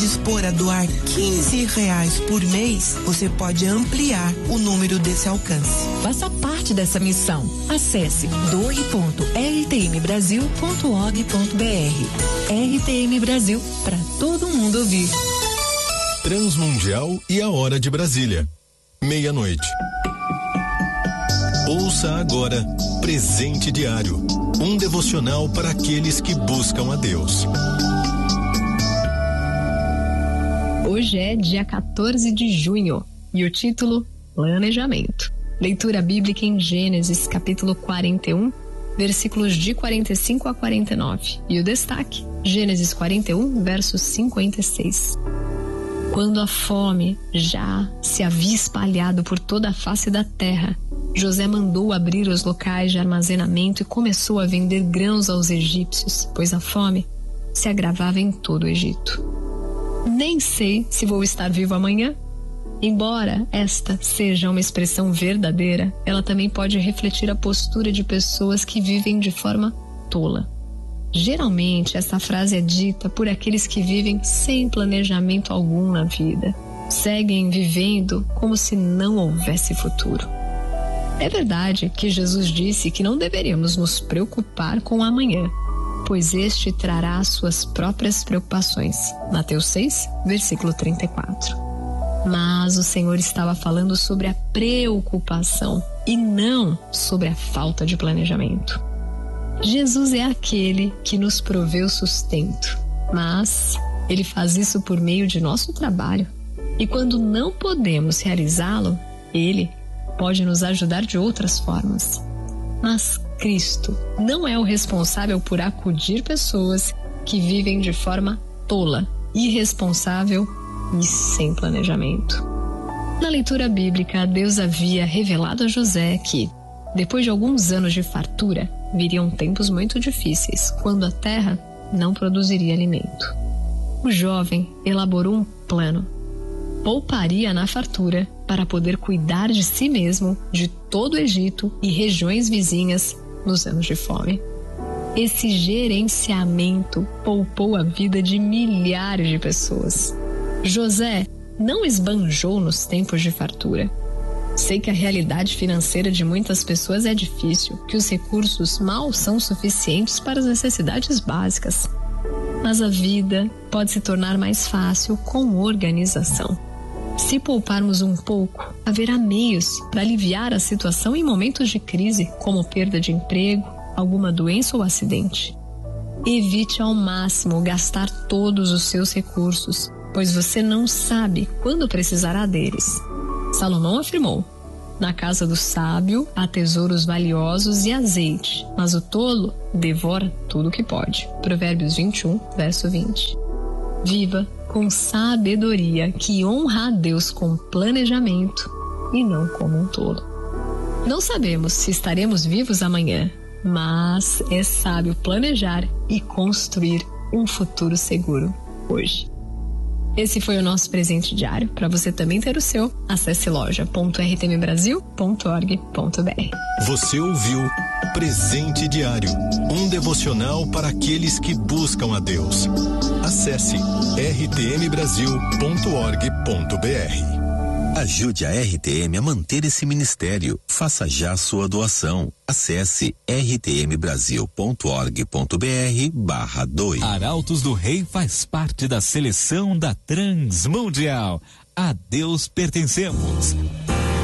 dispor a doar R$15 por mês, você pode ampliar o número desse alcance. Faça parte dessa missão. Acesse doe.rtmbrasil.org.br. RTM Brasil, para todo mundo ouvir. Transmundial e a hora de Brasília. 12:00. Ouça agora Presente Diário, um devocional para aqueles que buscam a Deus. Hoje é dia 14 de junho e o título, Planejamento. Leitura bíblica em Gênesis, capítulo 41, versículos de 45 a 49. E o destaque, Gênesis 41, verso 56. Quando a fome já se havia espalhado por toda a face da terra, José mandou abrir os locais de armazenamento e começou a vender grãos aos egípcios, pois a fome se agravava em todo o Egito. Nem sei se vou estar vivo amanhã. Embora esta seja uma expressão verdadeira, ela também pode refletir a postura de pessoas que vivem de forma tola. Geralmente, essa frase é dita por aqueles que vivem sem planejamento algum na vida. Seguem vivendo como se não houvesse futuro. É verdade que Jesus disse que não deveríamos nos preocupar com o amanhã, pois este trará as suas próprias preocupações. Mateus 6, versículo 34. Mas o Senhor estava falando sobre a preocupação e não sobre a falta de planejamento. Jesus é aquele que nos provê o sustento, mas Ele faz isso por meio de nosso trabalho. E quando não podemos realizá-lo, Ele pode nos ajudar de outras formas. Mas Cristo não é o responsável por acudir pessoas que vivem de forma tola, irresponsável e sem planejamento. Na leitura bíblica, Deus havia revelado a José que, depois de alguns anos de fartura, viriam tempos muito difíceis, quando a terra não produziria alimento. O jovem elaborou um plano. Pouparia na fartura para poder cuidar de si mesmo, de todo o Egito e regiões vizinhas nos anos de fome. Esse gerenciamento poupou a vida de milhares de pessoas. José não esbanjou nos tempos de fartura. Sei que a realidade financeira de muitas pessoas é difícil, que os recursos mal são suficientes para as necessidades básicas. Mas a vida pode se tornar mais fácil com organização. Se pouparmos um pouco, haverá meios para aliviar a situação em momentos de crise, como perda de emprego, alguma doença ou acidente. Evite ao máximo gastar todos os seus recursos, pois você não sabe quando precisará deles. Salomão afirmou: na casa do sábio há tesouros valiosos e azeite, mas o tolo devora tudo o que pode. Provérbios 21, verso 20. Viva com sabedoria, que honra a Deus com planejamento e não como um tolo. Não sabemos se estaremos vivos amanhã, mas é sábio planejar e construir um futuro seguro hoje. Esse foi o nosso presente diário. Para você também ter o seu, acesse loja.rtmbrasil.org.br. Você ouviu Presente Diário, um devocional para aqueles que buscam a Deus. Acesse rtmbrasil.org.br. Ajude a RTM a manter esse ministério. Faça já sua doação. Acesse rtmbrasil.org.br/doe. Arautos do Rei faz parte da seleção da Transmundial. A Deus pertencemos.